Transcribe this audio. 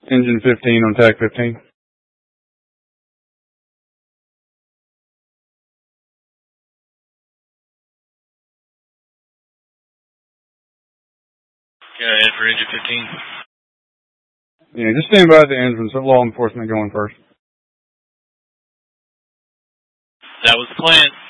Engine 15 on TAC 15. Yeah, in for engine 15. Yeah, just stand by the engine, so law enforcement going first. That was the plan.